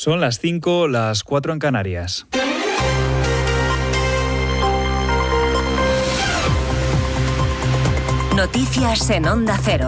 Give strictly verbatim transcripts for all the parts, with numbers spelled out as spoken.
Son las cinco, las cuatro en Canarias. Noticias en Onda Cero.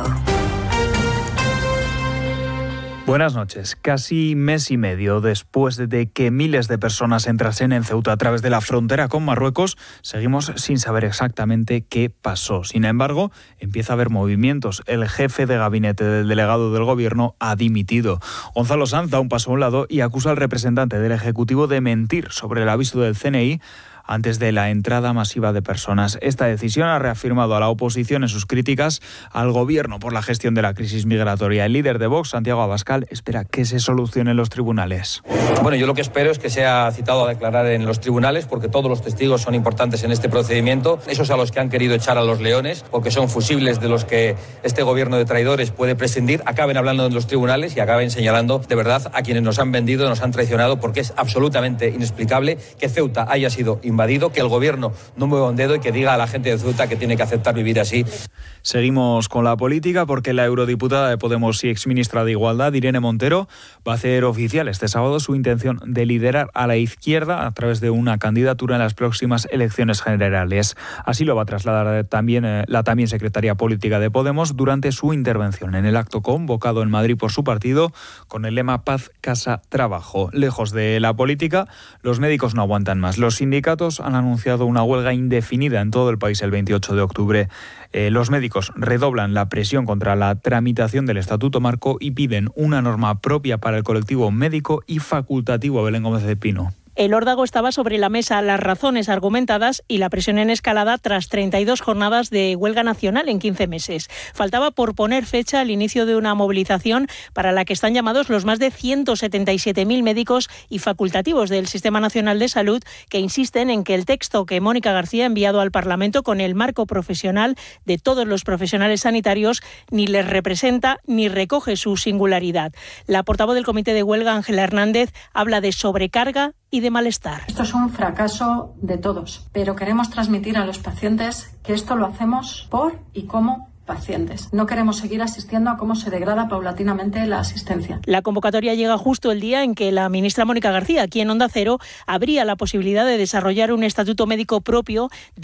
Buenas noches. Casi mes y medio después de que miles de personas entrasen en Ceuta a través de la frontera con Marruecos, seguimos sin saber exactamente qué pasó. Sin embargo, empieza a haber movimientos. El jefe de gabinete del delegado del Gobierno ha dimitido. Gonzalo Sanz da un paso a un lado y acusa al representante del Ejecutivo de mentir sobre el aviso del C N I antes de la entrada masiva de personas. Esta decisión ha reafirmado a la oposición en sus críticas al Gobierno por la gestión de la crisis migratoria. El líder de Vox, Santiago Abascal, espera que se solucione en los tribunales. Bueno, yo lo que espero es que sea citado a declarar en los tribunales, porque todos los testigos son importantes en este procedimiento. Esos a los que han querido echar a los leones, porque son fusibles de los que este Gobierno de traidores puede prescindir, acaben hablando en los tribunales y acaben señalando de verdad a quienes nos han vendido, nos han traicionado, porque es absolutamente inexplicable que Ceuta haya sido invadido, que el Gobierno no mueva un dedo y que diga a la gente de Ceuta que tiene que aceptar vivir así. Seguimos con la política porque la eurodiputada de Podemos y exministra de Igualdad, Irene Montero, va a hacer oficial este sábado su intención de liderar a la izquierda a través de una candidatura en las próximas elecciones generales. Así lo va a trasladar también eh, la también secretaria política de Podemos durante su intervención en el acto convocado en Madrid por su partido con el lema Paz, Casa, Trabajo. Lejos de la política, los médicos no aguantan más. Los sindicatos han anunciado una huelga indefinida en todo el país el veintiocho de octubre. Eh, los médicos redoblan la presión contra la tramitación del Estatuto Marco y piden una norma propia para el colectivo médico y facultativo. Belén Gómez de Pino. El órdago estaba sobre la mesa, las razones argumentadas y la presión en escalada tras treinta y dos jornadas de huelga nacional en quince meses. Faltaba por poner fecha al inicio de una movilización para la que están llamados los más de ciento setenta y siete mil médicos y facultativos del Sistema Nacional de Salud, que insisten en que el texto que Mónica García ha enviado al Parlamento con el marco profesional de todos los profesionales sanitarios ni les representa ni recoge su singularidad. La portavoz del Comité de Huelga, Ángela Hernández, habla de sobrecarga y de malestar. Esto es un fracaso de todos, pero queremos transmitir a los pacientes que esto lo hacemos por y como pacientes. No queremos seguir asistiendo a cómo se degrada paulatinamente la asistencia. La convocatoria llega justo el día en que la ministra Mónica García, aquí en Onda Cero, abría la posibilidad de desarrollar un estatuto médico propio